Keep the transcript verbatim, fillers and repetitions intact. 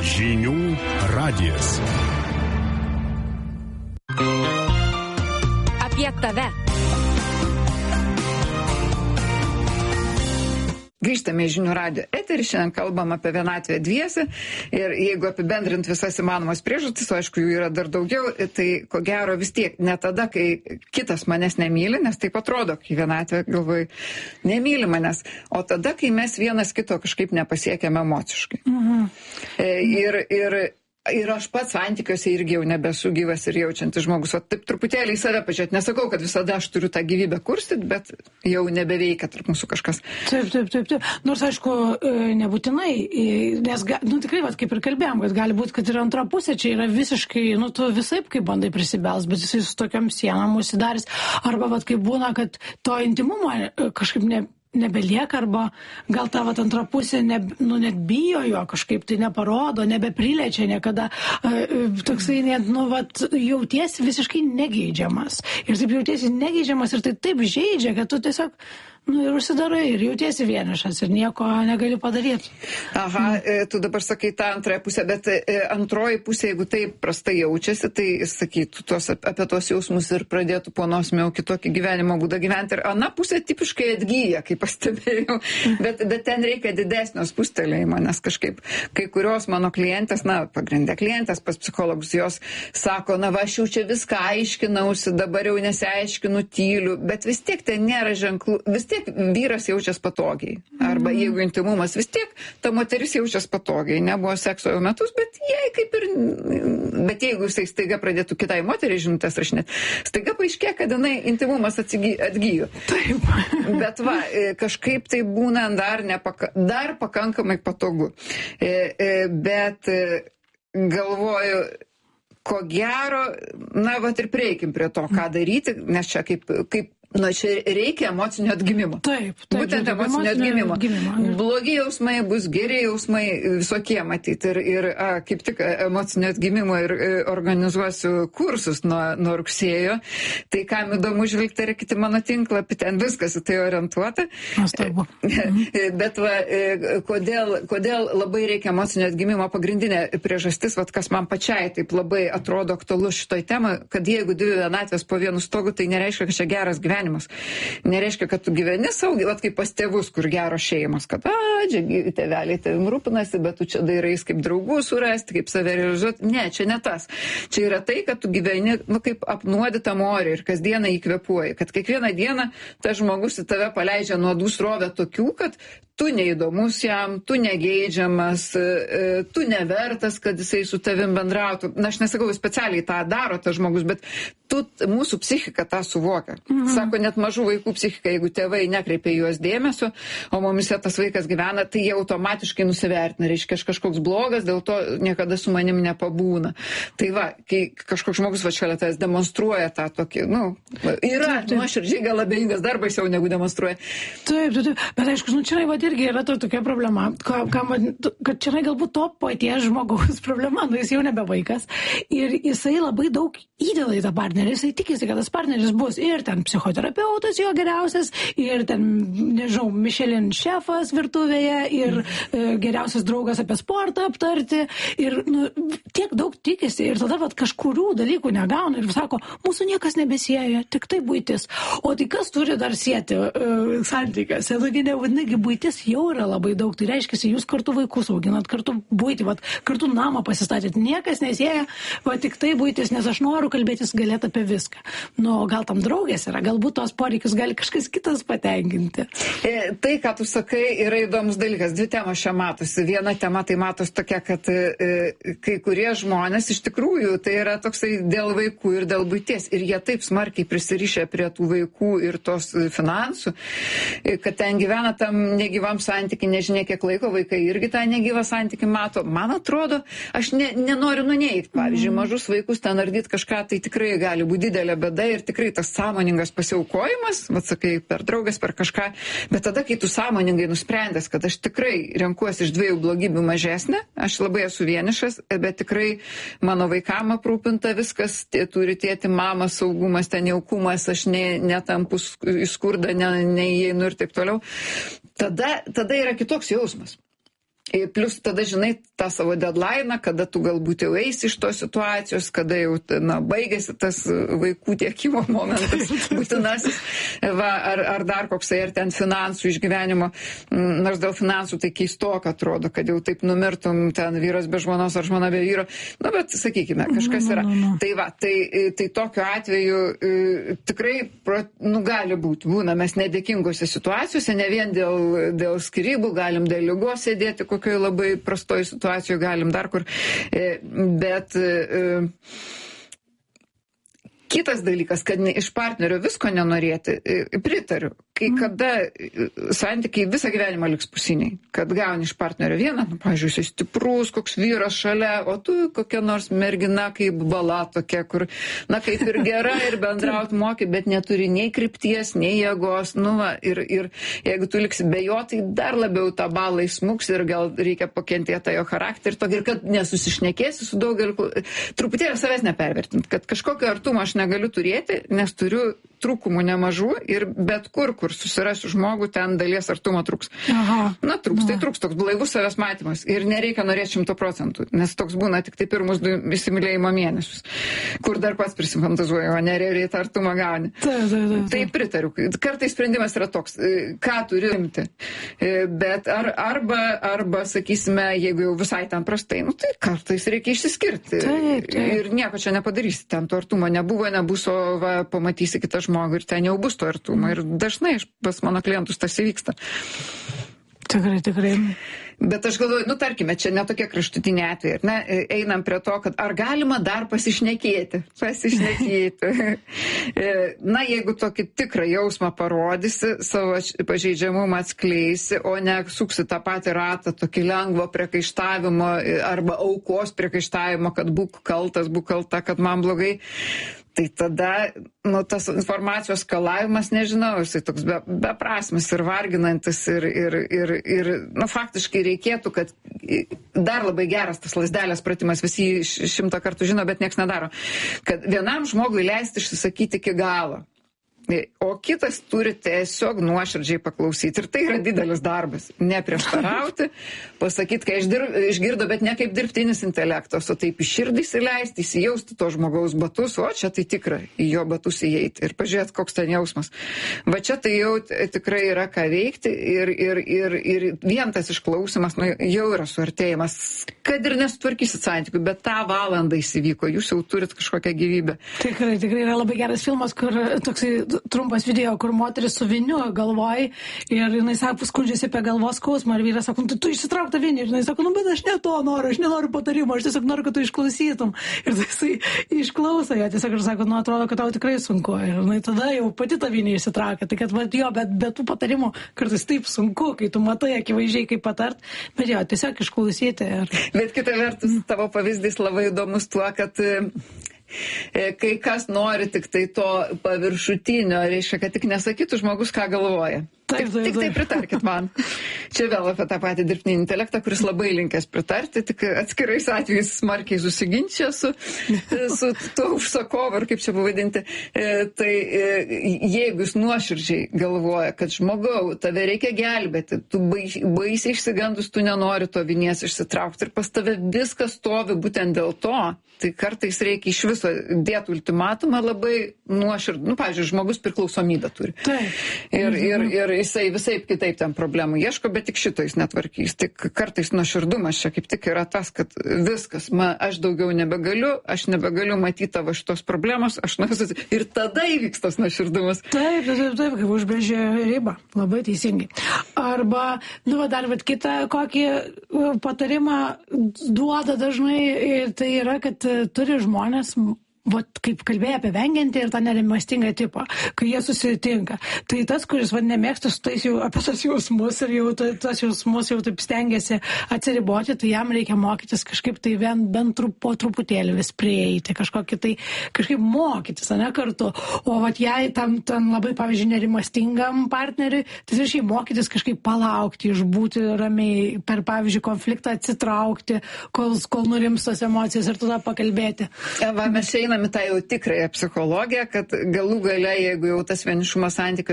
Žinių radijas. Apie tave. Grįžtame į Žinių radijo eterį, šiandien kalbam apie vienatvę dviese ir jeigu apibendrint visas įmanomas priežastis, o aišku, jų yra dar daugiau, tai ko gero vis tiek ne tada, kai kitas manęs nemyli, nes taip atrodo, kai vienatvė galvoju, nemyli manęs, o tada, kai mes vienas kito kažkaip nepasiekėme emociškai. Mhm. Ir, ir Ir aš pats santykiuose irgi jau nebesu gyvas ir jaučiantis žmogus. O taip truputėlį į save pažiūrėti. Nesakau, kad visada aš turiu tą gyvybę kurstyti, bet jau nebeveikia tarp mūsų kažkas. Taip, taip, taip, taip. Nors, aišku, nebūtinai, nes, nu, tikrai, vat, kaip ir kalbėjom, kad gali būti, kad ir antra pusė čia yra visiškai, nu, tu visaip kaip bandai prisibels, bet jisai su tokiam sienom užsidarys. Arba, vat, kaip būna, kad to intimumo kažkaip ne... nebelieka, arba gal ta vat antra pusė ne, nu, net bijo jo kažkaip, tai neparodo, nebeprilečia niekada. E, toksai net, nu, vat, jautiesi visiškai negeidžiamas. Ir taip jautiesi negeidžiamas ir tai taip žaidžia, kad tu tiesiog, nu, ir užsidarai, ir jautiesi vienišas, ir nieko negali padaryti. Aha, mm. tu dabar sakai tą antrąją pusę, bet antroji pusė, jeigu taip prastai jaučiasi, tai sakytų tos, apie tos jausmus ir pradėtų po nosimi jau kitokį gyvenimo būdą gyventi. Ir ana pusė tipiškai atgyja, kaip pastebėjau, bet, bet ten reikia didesnio spustelėjimo, nes kažkaip kai kurios mano klientės, na, pagrindė klientės pas psichologus, jos sako, na, va, aš jau čia viską aiškinausi, dabar jau nesiaiškinu, tyliu, bet vis tiek ten nėra ženklų, vis tiek vyras jaučias patogiai. Arba mm. jeigu intimumas, vis tiek ta moteris jaučias patogiai. Nebuvo sekso jau metus, bet jai kaip ir... Bet jeigu jisai staiga pradėtų kitai moteriai žinutės rašinėti, staiga paaiškė, kad jinai intimumas atsigy, atgyjo. Taip. Bet va, kažkaip tai būna dar, nepaka, dar pakankamai patogu. Bet galvoju, ko gero, na, va ir prieikim prie to, ką daryti, nes čia kaip... kaip nu, čia reikia emocinio atgimimo. Taip, taip. Būtent emocinio atgimimo. atgimimo. Blogi jausmai bus, geri jausmai, visokie matyti. Ir, ir a, kaip tik emocinio atgimimo ir e, organizuosiu kursus nuo, nuo rugsėjo. Tai kam įdomu žvilgti mano tinklapį, ten viskas į tai orientuota. Nuostabu. Bet va, e, kodėl, kodėl labai reikia emocinio atgimimo? Pagrindinė priežastis, va, kas man pačiai taip labai atrodo aktualus šitoj temai, kad jeigu dvi vienatvės po vienu stogu, tai nereiškia, kad čia geras gyvenimas. Nereiškia, kad tu gyveni saugiai, vat kaip pas tėvus, kur geros šeimos, kad, a, čia tėveliai tavim rūpinasi, bet tu čia dairais kaip draugų surasti, kaip save realizuoti. Ne, čia ne tas. Čia yra tai, kad tu gyveni, nu, kaip apnuodyta morė ir kasdieną įkvepuoji, kad kiekvieną dieną tas žmogus į tave paleidžia nuodų srovę tokių, kad tu neįdomus jam, tu negeidžiamas, tu nevertas, kad jisai su tavim bendrautų. Na, aš nesakau, specialiai tą daro tas žmogus, bet tu, mūsų psichika tą suvokia. Mhm. Sako, net mažų vaikų psichika, jeigu tėvai nekreipia juos dėmesio, o mumise tas vaikas gyvena, tai jie automatiškai nusivertina. Reiškia, aš kažkoks blogas, dėl to niekada su manim nepabūna. Tai va, kai kažkoks žmogus va šalia tavęs demonstruoja tą tokį, nu, yra nuoširdžiai gal abejingas, dar baisiau negu demonstruoja. Taip, taip, taip. Bet aišku, nu, čia va, irgi yra to tokia problema, ka, ka, kad čia galbūt to paties žmogaus problema, nu jis jau nebe vaikas ir jisai labai daug įdeda į tą partnerį, jisai tikisi, kad tas partneris bus ir ten psichoterapeutas jo geriausias, ir ten, nežinau, Michelin šefas virtuvėje, ir e, geriausias draugas apie sportą aptarti, ir nu, tiek daug tikisi, ir tada vat, kažkurių dalykų negauna ir sako, mūsų niekas nebesieja, tik tai buitis. O tai kas turi dar sieti e, santykiuose? Vadinagi, buitis jau yra labai daug, tai reiškia, jūs kartu vaikus auginat, kartu buitį, vat, kartu namą pasistatėt, niekas nesieja, va tik tai buitis, nes aš noriu kalbėtis galėt apie viską. Nu, gal tam draugės yra, galbūt tos poreikius gali kažkas kitas patenkinti. E, tai, ką tu sakai, yra įdomus dalykas. Dvi temos čia matosi. Viena tema tai matos tokia, kad e, kai kurie žmonės iš tikrųjų tai yra toksai dėl vaikų ir dėl buities. Ir jie taip smarkiai prisirišę prie tų vaikų ir tos finansų, kad ten gyvena tam negyvam santykiui, nežinia kiek laiko, vaikai irgi tą negyvą santykių mato. Man atrodo, aš ne, nenoriu nuneigti. Pavyzdžiui, mm. mažus vaikus ten ardyti kažką, tai tikrai gali būti didelė bėda ir tikrai tas sąmoningas pasiaukojimas, vat sakai, per draugas, per kažką, bet tada, kai tu sąmoningai nusprendęs, kad aš tikrai renkuosi iš dviejų blogybių mažesnę, aš labai esu vienišas, bet tikrai mano vaikam aprūpinta viskas, tie, turi tėti, mama, saugumas, ten jaukumas, aš ne, netampu į skurdą, ne, neįeinu ir taip toliau. Tada, tada yra kitoks jausmas. Plius tada žinai tą savo deadline, kada tu galbūt jau eisi iš tos situacijos, kada jau na, baigėsi tas vaikų tiekimo momentas būtinasis, va, ar, ar dar koksai, ar ten finansų išgyvenimo, nors dėl finansų tai keistoka atrodo, kad jau taip numirtum ten vyras be žmonos ar žmona be vyro, nu bet sakykime, kažkas yra. No, no, no. Tai va, tai, tai tokiu atveju tikrai nu, gali būti, būna mes nedėkingose situacijose, ne vien dėl, dėl skyrybų, galim dėl ligos sėdėti, kokioje labai prastoje situacijoje galim dar kur, bet kitas dalykas, kad iš partnerio visko nenorėti, pritariu, kai kada santykiai visą gyvenimą liks pusiniai, kad gauni iš partnerio vieną, nu, pavyzdžiui, jis stiprus, koks vyras šalia, o tu kokia nors mergina kaip bala tokia, kur, na, kaip ir gera ir bendraut moki, bet neturi nei krypties, nei jėgos, nu, va, ir, ir jeigu tu liksi be jo, tai dar labiau tą balą įsmuks ir gal reikia pakentėti jo charakterį, tokį, ir kad nesusišnekėsi su daugeliu, truputėlį savęs nepervertint, kad kažkokio artumo aš negaliu turėti, nes turiu trūkumų nemažų ir bet kur, kur susirasiu žmogų, ten dalies artumo trūks. Aha. Na, trūks, tai trūks toks blaivus savęs matymas ir nereikia norėti šimto procentų, nes toks būna tik tai pirmus du įsimylėjimo mėnesius, kur dar pats prisifantazuoju, o nerealiai tą artumą gauni. Tai, tai, tai, tai. tai pritariu. Kartais sprendimas yra toks, ką turi imti. Bet ar, arba, arba, sakysime, jeigu jau visai ten prastai, nu tai kartais reikia išsiskirti. Taip, taip. Ir nieko čia nepadarysi, ten to artumo nebuvo, nebus, o va, pamatysi kitą žmogų ir ten jau bus to artumo. Ir dažnai pas mano klientus tas įvyksta. Tikrai, tikrai. Bet aš galvoju, nu tarkime, čia netokie kraštutiniai atvejai, ne? Einam prie to, kad ar galima dar pasišnekėti, pasišnekėti. Na, jeigu tokį tikrą jausmą parodysi, savo pažeidžiamumą atskleisi, o ne suksi tą patį ratą, tokį lengvo priekaištavimo arba aukos priekaištavimo, kad būk kaltas, būk kalta, kad man blogai. Tai tada, nu, tas informacijos skalavimas, nežinau, jisai toks be, beprasmis ir varginantis ir, ir, ir, ir, nu, faktiškai reikėtų, kad dar labai geras tas lazdelės pratimas, visi šimtą kartų žino, bet nieks nedaro, kad vienam žmogui leisti išsisakyti iki galo. O kitas turi tiesiog nuoširdžiai paklausyti. Ir tai yra didelis darbas. Neprieštarauti, pasakyti, kai išgirdo, bet ne kaip dirbtinis intelektas, o taip iš širdį įsileisti, įsijausti to žmogaus batus, o čia tai tikrai į jo batus įeiti ir pažiūrėti, koks ten jausmas. Va čia tai jau tikrai yra ką veikti ir, ir, ir, ir vien tas išklausimas nu, jau yra suartėjimas. Kad ir nesutvarkysit santykių, bet tą valandą įsivyko, jūs jau turit kažkokią gyvybę. Tikrai, tikrai yra labai geras filmas, kur toksai trumpas video, kur moteris su viniu galvoj ir jinai sako, skundžiasi apie galvos skausmą ir vyras sako, tu, tu išsitrauk tą vinį ir jinai sako, nu bet aš ne to noriu, aš nenoriu patarimo, aš tiesiog noriu, kad tu išklausytum. Ir jisai išklauso ją tiesiog ir sako, nu atrodo, kad tau tikrai sunku. Ir jinai tada jau pati tą vinį išsitraukia. Tai kad va, jo, bet be tų patarimų kartais taip sunku, kai tu matai akivaizdžiai kaip patart, bet jo, tiesiog išklausyti. Ir... Bet kita vertus, tavo pavyzdys labai įdomus tuo, kad kai kas nori tik tai to paviršutinio, reiškia, kad tik nesakytų žmogus, ką galvoja. Taip, taip, tik tai pritarkit man. Čia vėl apie tą patį dirbtinį intelektą, kuris labai linkęs pritarti, tik atskirais atvejais smarkiai susiginčia su, su tuo užsakovu, ar kaip čia pavadinti. E, tai e, jeigu jis nuoširdžiai galvoja, kad žmogau, tave reikia gelbėti, tu baisiai išsigandus, tu nenori to vinies išsitraukti ir pas tave viskas stovi būtent dėl to, tai kartais reikia iš viso dėti ultimatumą labai nuoširdį. Nu, pavyzdžiui, žmogus priklausomybę turi. Taip. Ir, ir, ir jisai visaip kitaip ten problemų ieško, bet tik šito jis netvarkys. Tik kartais nuoširdumas čia kaip tik yra tas, kad viskas, man, aš daugiau nebegaliu, aš nebegaliu matyti tavo šitos problemos, aš nuosis, ir tada įvyks tas nuoširdumas. Taip, taip, taip, taip, kaip užbrėžė ribą, labai teisingai. Arba, nu, va, dar, va, kitą kokį patarimą duoda dažnai, tai yra, kad turi žmonės, vat, kaip kalbėjo apie vengiantį ir tą nerimastingą tipą, kai jie susitinka. Tai tas, kuris vat, nemėgsta su tais jau apie tas jausmus ir jau tas jausmus jau taip stengiasi atsiriboti, tai jam reikia mokytis kažkaip tai vien, bent trup, po truputėlį vis prieiti, kažkokį tai kažkaip mokytis, ne kartu. O vat jei tam, tam labai, pavyzdžiui, nerimastingam partneriui, tai reiškia mokytis kažkaip palaukti, išbūti ramiai, per, pavyzdžiui, konfliktą atsitraukti, kol, kol nurims tos emocijos ir tada pakalbėti. Va, mes einame tą jau tikrąją psichologiją, kad galų gale, jeigu jau tas vienišumo santykio